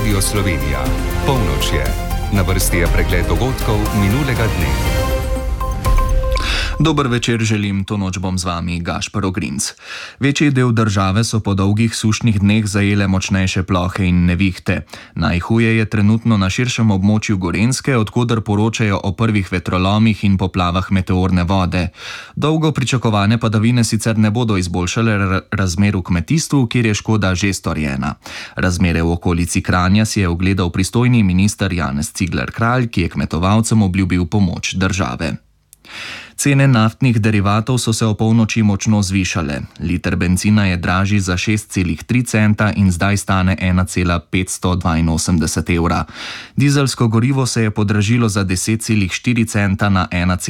Radio Slovenija. Polnoč je. Na vrsti je pregled dogodkov minulega dne. Dober večer želim, to noč bom z vami Gašper Ogrinc. Večji del države so po dolgih sušnih dneh zajele močnejše plohe in nevihte. Najhuje je trenutno na širšem območju Gorenjske, odkoder poročajo o prvih vetrolomih in poplavah meteorne vode. Dolgo pričakovane padavine sicer ne bodo izboljšale razmer v kmetijstvu, kjer je škoda že storjena. Razmere v okolici Kranja si je ogledal pristojni minister Janez Cigler Kralj, ki je kmetovalcem obljubil pomoč države. Cene naftnih derivatov so se opolnoči močno zvišale. Liter bencina je dražji za 6,3 centa in zdaj stane 1,582 evra. Dizelsko gorivo se je podražilo za 10,4 centa na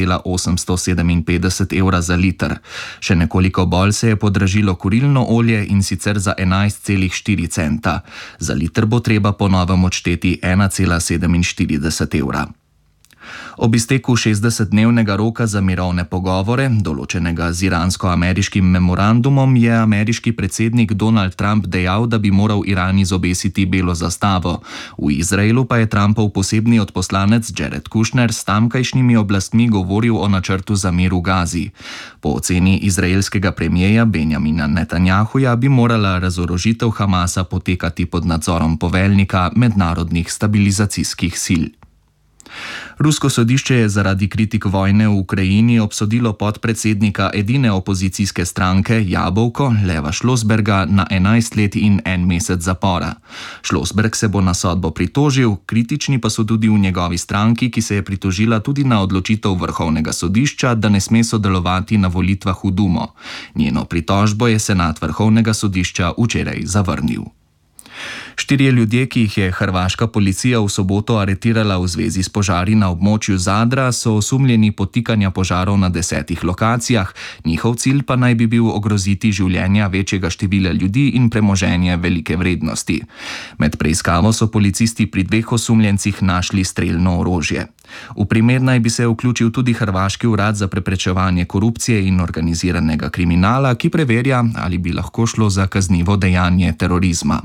1,857 evra za liter. Še nekoliko bolj se je podražilo kurilno olje in sicer za 11,4 centa. Za liter bo treba po novem odšteti 1,47 evra. Ob izteku 60-dnevnega roka za mirovne pogovore, določenega z iransko-ameriškim memorandumom, je ameriški predsednik Donald Trump dejal, da bi moral Iran izobesiti belo zastavo. V Izraelu pa je Trumpov posebni odposlanec Jared Kushner s tamkajšnjimi oblastmi govoril o načrtu za mir v Gazi. Po oceni izraelskega premierja Benjamina Netanjahuja bi morala razorožitev Hamasa potekati pod nadzorom poveljnika mednarodnih stabilizacijskih sil. Rusko sodišče je zaradi kritik vojne v Ukrajini obsodilo podpredsednika edine opozicijske stranke Jabolko, Leva Šlosberga, na 11 let in 1 mesec zapora. Šlosberg se bo na sodbo pritožil, kritični pa so tudi v njegovi stranki, ki se je pritožila tudi na odločitev Vrhovnega sodišča, da ne sme sodelovati na volitvah v Dumo. Njeno pritožbo je senat Vrhovnega sodišča včeraj zavrnil. 4 ljudje, ki jih je hrvaška policija v soboto aretirala v zvezi s požari na območju Zadra, so osumljeni podtikanja požarov na 10 lokacijah, njihov cilj pa naj bi bil ogroziti življenja večjega števila ljudi in premoženje velike vrednosti. Med preiskavo so policisti pri 2 osumljencih našli strelno orožje. V primer naj bi se vključil tudi Hrvaški urad za preprečevanje korupcije in organiziranega kriminala, ki preverja, ali bi lahko šlo za kaznivo dejanje terorizma.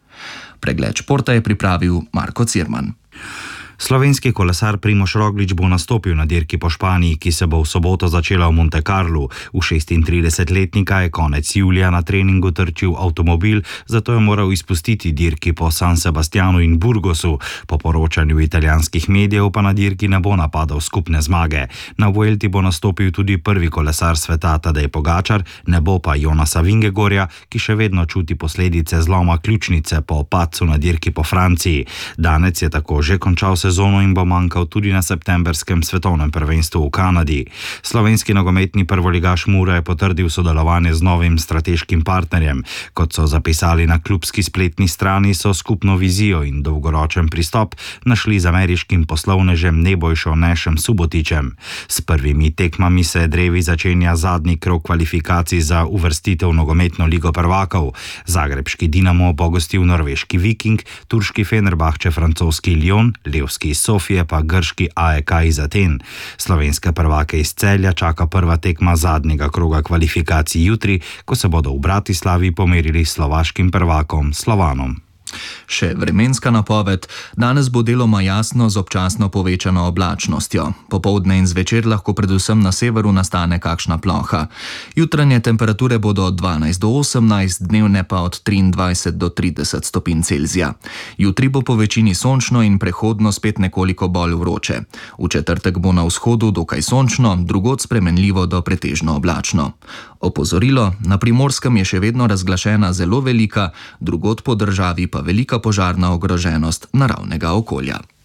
Pregled športa je pripravil Marko Cirman. Slovenski kolesar Primož Roglič bo nastopil na dirki po Španiji, ki se bo v soboto začela v Monte Carlu. V 36-letnika je konec julija na treningu trčil avtomobil, zato je moral izpustiti dirki po San Sebastianu in Burgosu. Po poročanju italijanskih medijev pa na dirki ne bo napadal skupne zmage. Na Vuelti bo nastopil tudi prvi kolesar sveta Tadej Pogačar, ne bo pa Jonasa Vingegorja, ki še vedno čuti posledice zloma ključnice po padcu na dirki po Franciji. Danec je tako že končal sezono in bo manjkal tudi na septembrskem svetovnem prvenstvu v Kanadi. Slovenski nogometni prvoligaš Mura je potrdil sodelovanje z novim strateškim partnerjem. Kot so zapisali na klubski spletni strani, so skupno vizijo in dolgoročen pristop našli z ameriškim poslovnežem Nebojšo Nešem Subotičem. S prvimi tekmami se drevi začenja zadnji krog kvalifikacij za uvrstitev v nogometno ligo prvakov. Zagrebški Dinamo bo gostil norveški Viking, turški Fenerbahče francoski Lyon, levski iz Sofije pa grški AEK iz Aten. Slovenske prvake iz Celja čaka prva tekma zadnjega kroga kvalifikacij jutri, ko se bodo v Bratislavi pomerili s slovaškim prvakom Slovanom. Še vremenska napoved. Danes bo deloma jasno z občasno povečano oblačnostjo. Popoldne in zvečer lahko predvsem na severu nastane kakšna ploha. Jutranje temperature bodo od 12 do 18, dnevne pa od 23 do 30 stopinj Celzija. Jutri bo po večini sončno in prehodno spet nekoliko bolj vroče. V četrtek bo na vzhodu dokaj sončno, drugod spremenljivo do pretežno oblačno. Opozorilo, na Primorskem je še vedno razglašena zelo velika, drugod po državi pa velika požarna ogroženost naravnega okolja.